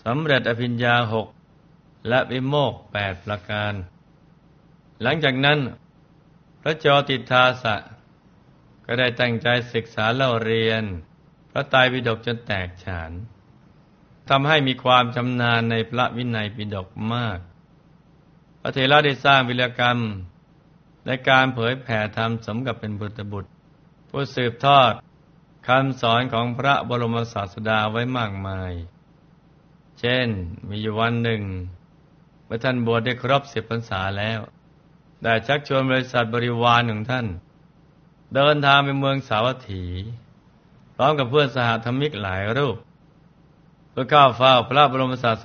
สำเร็จอภิญญา6และวิโมกข์8ประการหลังจากนั้นพระโจติทาสะก็ได้ตั้งใจศึกษาเล่าเรียนพระไตรปิฎกจนแตกฉานทำให้มีความชำนาญในพระวินัยปิฎกมากพระเถระได้สร้างวิรกรรมในการเผยแผ่ธรรมสมกับเป็นบุตรผู้สืบทอดคำสอนของพระบรมศาสดาไว้มากมายเช่นมีอยู่วันหนึ่งเมื่อท่านบวชได้ครบ10 พรรษาแล้วได้ชักชวนบริษัทบริวารของท่านเดินทางไปเมืองสาวัตถีพร้อมกับเพื่อนสหธรรมิกหลายรูปเพื่อเข้าเฝ้าพระบรมศาส